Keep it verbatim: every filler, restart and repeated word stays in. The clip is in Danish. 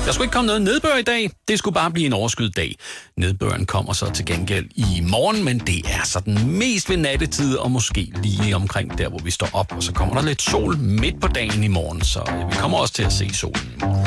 Der skulle ikke komme noget nedbør i dag. Det skulle bare blive en overskyet dag. Nedbøren kommer så til gengæld i morgen, men det er sådan mest ved nattetid og måske lige omkring der, hvor vi står op. Og så kommer der lidt sol midt på dagen i morgen, så vi kommer også til at se solen i morgen.